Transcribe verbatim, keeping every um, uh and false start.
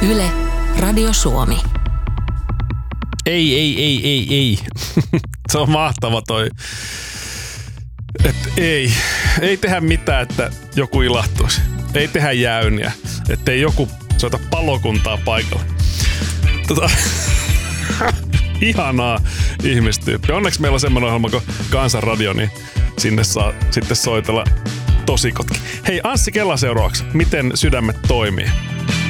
Yle, Radio Suomi. Ei, ei, ei, ei, ei. Se on mahtava toi. Että ei. Ei tehdä mitään, että joku ilahtuisi. Ei tehdä jäyniä. Ettei joku soita palokuntaa paikalle. Tota, ihanaa ihmistyyppi. Onneksi meillä on semmoinen ohjelma kuin Kansanradio, niin sinne saa sitten soitella tosikotkin. Hei, Anssi Kela seuraavaksi. Miten sydämet toimii?